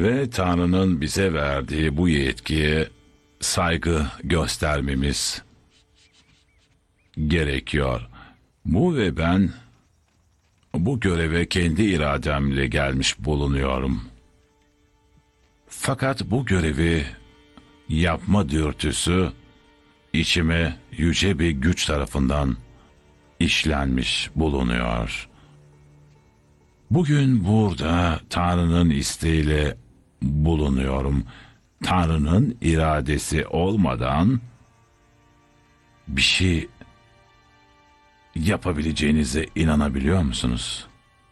Ve Tanrı'nın bize verdiği bu yetkiye saygı göstermemiz gerekiyor. Bu ve ben bu göreve kendi irademle gelmiş bulunuyorum. Fakat bu görevi yapma dürtüsü içime yüce bir güç tarafından işlenmiş bulunuyor. Bugün burada Tanrı'nın isteğiyle bulunuyorum. Tanrı'nın iradesi olmadan bir şey yapabileceğinize inanabiliyor musunuz?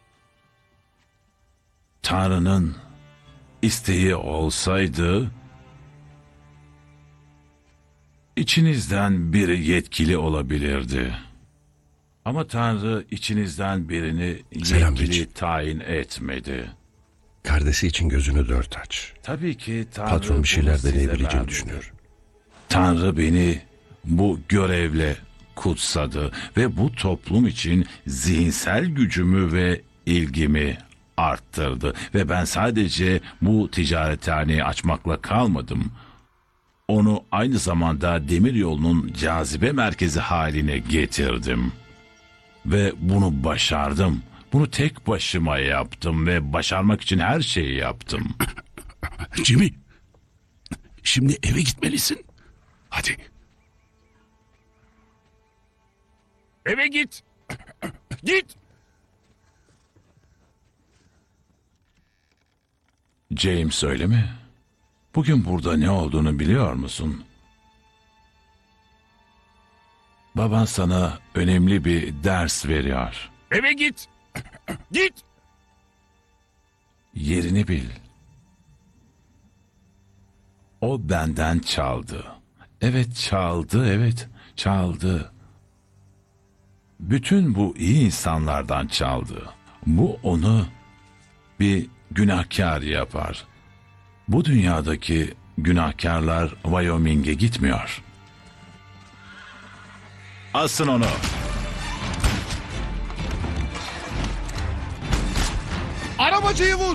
Tanrı'nın isteği olsaydı içinizden biri yetkili olabilirdi. Ama Tanrı içinizden birini Selam yetkili Rich. tayin etmedi. Kardeşi için gözünü dört aç. Tabii ki Tanrı Patron bir bunu şeyler size deneyebileceğini vermedi. düşünüyor. Tanrı beni bu görevle kutsadı ve bu toplum için zihinsel gücümü ve ilgimi arttırdı. Ve ben sadece bu ticarethaneyi açmakla kalmadım. Onu aynı zamanda demiryolunun cazibe merkezi haline getirdim. Ve bunu başardım. Bunu tek başıma yaptım ve başarmak için her şeyi yaptım. Jimmy, şimdi eve gitmelisin. Hadi. Eve git. Git. James öyle mi? Bugün burada ne olduğunu biliyor musun? Baban sana önemli bir ders veriyor. Eve git. Git. Yerini bil. O benden çaldı. Evet çaldı, evet çaldı. Bütün bu iyi insanlardan çaldı. Bu onu bir günahkar yapar. Bu dünyadaki günahkarlar Wyoming'e gitmiyor. Asın onu. Arabacıyı vur.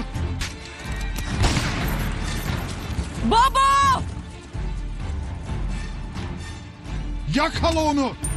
Baba! Yakala onu.